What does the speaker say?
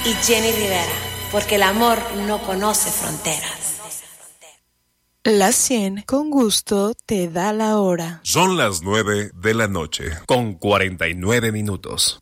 y Jenny Rivera, porque el amor no conoce fronteras. La 100 con gusto te da la hora. Son las 9 de la noche, con 49 minutos.